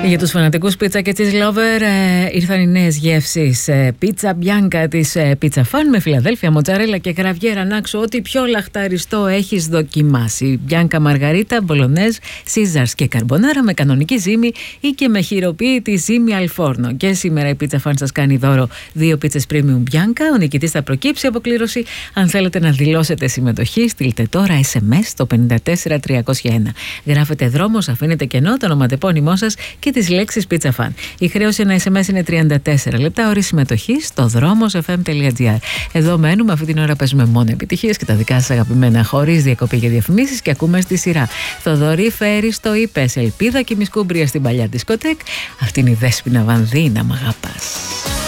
Για τους φανατικούς πίτσα και cheese lover ήρθαν οι νέες γεύσεις. Πίτσα μπιάνκα της Pizza Fun με φιλαδέλφια, μοτσαρέλα και γραβιέρα. Να ξέρω ό,τι πιο λαχταριστό έχεις δοκιμάσει. Μπιάνκα μαργαρίτα, μπολονέζ, σίζαρς και καρμπονάρα με κανονική ζύμη ή και με χειροποίητη ζύμη αλφόρνο. Και σήμερα η Pizza Fun σας κάνει δώρο 2 πίτσες premium μπιάνκα. Ο νικητής θα προκύψει από κλήρωση. Αν θέλετε να δηλώσετε συμμετοχή, στείλτε τώρα SMS στο 54301. Γράφετε δρόμος, αφήνετε κενό, το ονοματεπώνυμό σας και τις λέξεις Pizza Fun. Η χρέωση ένα SMS είναι 34 λεπτά, όρη συμμετοχή στο δρόμος.fm.gr. Εδώ μένουμε, αυτή την ώρα παίζουμε μόνο επιτυχίες και τα δικά σας αγαπημένα, χωρίς διακοπή για διαφημίσεις, και ακούμε στη σειρά Θοδωρή Φέρη στο είπες, Ελπίδα και Μισκούμπρια στην παλιά δισκοτέκ. Αυτή είναι η Δέσποινα Βανδύ, να μ' αγαπάς.